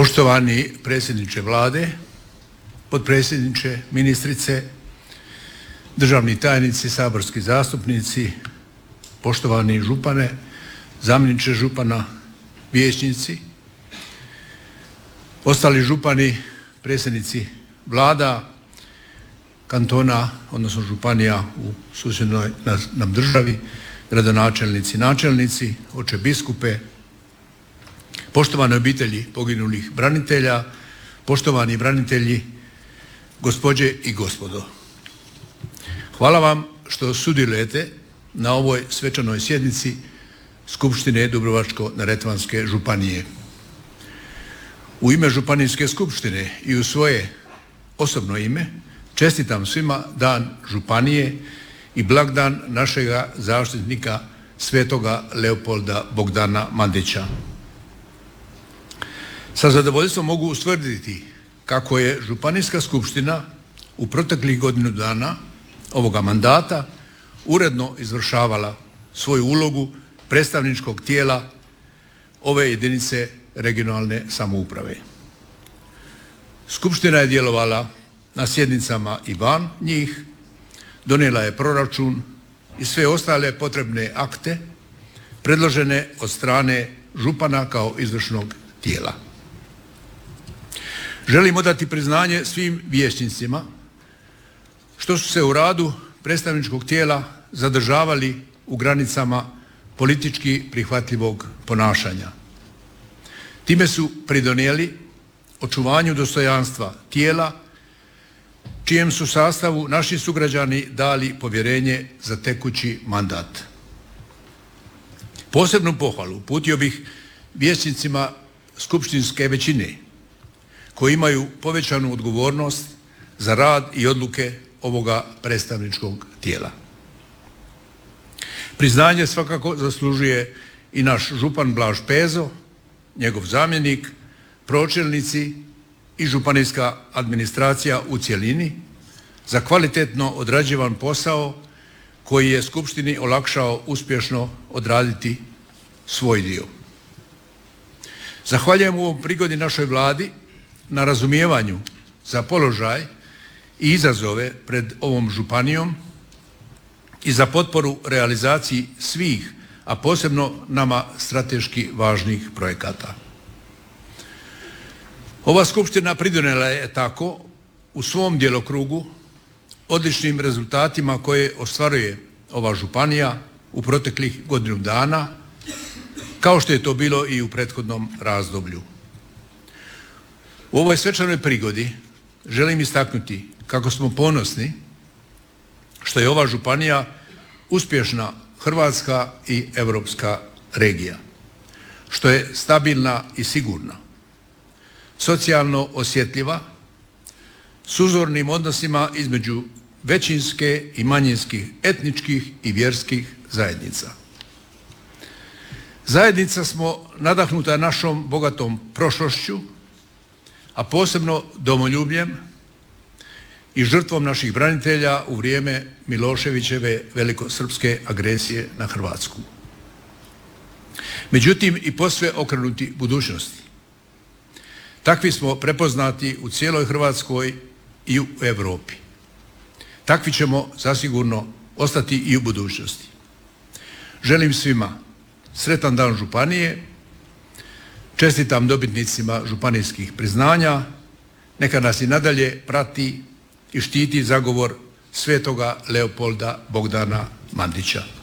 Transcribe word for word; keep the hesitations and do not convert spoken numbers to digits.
Poštovani predsjedniče Vlade, potpredsjedniče, ministrice, državni tajnici, saborski zastupnici, poštovani župane, zamjeniče župana, vijećnici, ostali župani, predsjednici vlada, kantona, odnosno županija u susjednoj nam državi, gradonačelnici, načelnici, oče biskupe, poštovane obitelji poginulih branitelja, poštovani branitelji, gospođe i gospodo. Hvala vam što sudjelujete na ovoj svečanoj sjednici Skupštine Dubrovačko-neretvanske županije. U ime Županijske skupštine i u svoje osobno ime čestitam svima Dan županije i blagdan našega zaštitnika Svetoga Leopolda Bogdana Mandića. Sa zadovoljstvom mogu ustvrditi kako je Županijska skupština u proteklih godinu dana ovoga mandata uredno izvršavala svoju ulogu predstavničkog tijela ove jedinice regionalne samouprave. Skupština je djelovala na sjednicama i van njih, donijela je proračun i sve ostale potrebne akte predložene od strane župana kao izvršnog tijela. Želim odati priznanje svim vijećnicima što su se u radu predstavničkog tijela zadržavali u granicama politički prihvatljivog ponašanja. Time su pridonijeli očuvanju dostojanstva tijela čijem su sastavu naši sugrađani dali povjerenje za tekući mandat. Posebnu pohvalu uputio bih vijećnicima skupštinske većine koji imaju povećanu odgovornost za rad i odluke ovoga predstavničkog tijela. Priznanje svakako zaslužuje i naš župan Blaž Pezo, njegov zamjenik, pročelnici i županijska administracija u cjelini za kvalitetno odrađivan posao koji je skupštini olakšao uspješno odraditi svoj dio. Zahvaljujem u ovom prigodi našoj Vladi na razumijevanju za položaj i izazove pred ovom županijom i za potporu realizaciji svih, a posebno nama strateški važnih projekata. Ova skupština pridonijela je tako u svom djelokrugu odličnim rezultatima koje ostvaruje ova županija u proteklih godinu dana, kao što je to bilo i u prethodnom razdoblju. U ovoj svečanoj prigodi želim istaknuti kako smo ponosni što je ova županija uspješna hrvatska i europska regija, što je stabilna i sigurna, socijalno osjetljiva, s uzornim odnosima između većinske i manjinskih etničkih i vjerskih zajednica. Zajednica smo nadahnuta našom bogatom prošlošću, a posebno domoljubljem i žrtvom naših branitelja u vrijeme Miloševićeve velikosrpske agresije na Hrvatsku. Međutim, i posve okrenuti budućnosti. Takvi smo prepoznati u cijeloj Hrvatskoj i u Europi. Takvi ćemo zasigurno ostati i u budućnosti. Želim svima sretan Dan županije, čestitam dobitnicima županijskih priznanja, neka nas i nadalje prati i štiti zagovor Svetoga Leopolda Bogdana Mandića.